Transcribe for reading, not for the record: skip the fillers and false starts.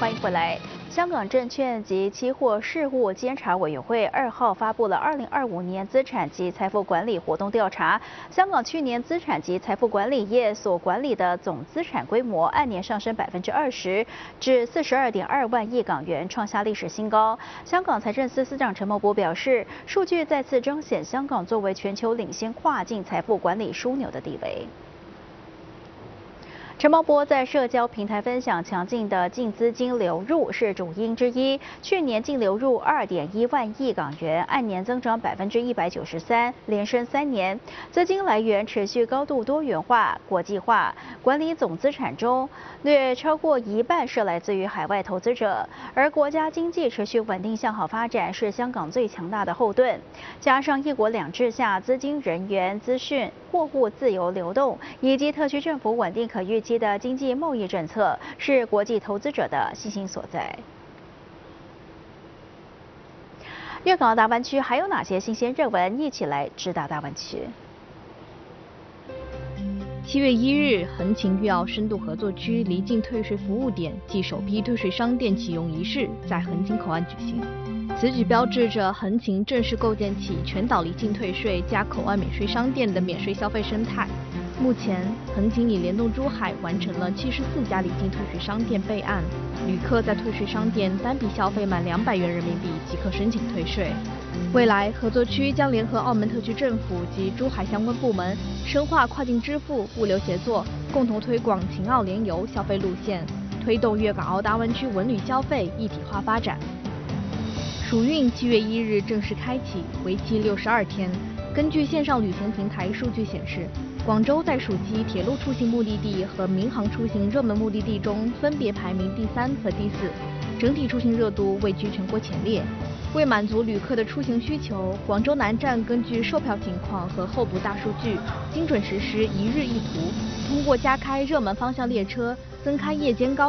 欢迎回来。香港证券及期货事务监察委员会2号发布了2025年资产及财富管理活动调查。香港去年资产及财富管理业所管理的总资产规模按年上升20%，至42.2万亿港元，创下历史新高。香港财政司司长陈茂波表示，数据再次彰显香港作为全球领先跨境财富管理枢纽的地位。陈茂波在社交平台分享，强劲的净资金流入是主因之一。去年净流入2.1万亿港元，按年增长193%，连升3年。资金来源持续高度多元化、国际化，管理总资产中略超过一半是来自于海外投资者。而国家经济持续稳定向好发展，是香港最强大的后盾。加上一国两制下资金、人员、资讯、货物自由流动，以及特区政府稳定可预期的经济贸易政策，是国际投资者的信心所在。粤港澳大湾区还有哪些新鲜热闻？一起来知道大湾区。 7月1日，横琴粤澳深度合作区离境退税服务点暨首批退税商店启用仪式在横琴口岸举行。此举标志着横琴正式构建起全岛离境退税加口岸免税商店的免税消费生态。目前，横琴已联动珠海完成了74家离境退税商店备案，旅客在退税商店单笔消费满200元人民币即可申请退税。未来，合作区将联合澳门特区政府及珠海相关部门，深化跨境支付、物流协作，共同推广秦澳联游消费路线，推动粤港澳大湾区文旅消费一体化发展。暑运7月1日正式开启，为期62天。根据线上旅行平台数据显示，广州在暑期铁路出行目的地和民航出行热门目的地中分别排名第3和第4，整体出行热度位居全国前列。为满足旅客的出行需求，广州南站根据售票情况和候补大数据，精准实施一日一图，通过加开热门方向列车，增开夜间高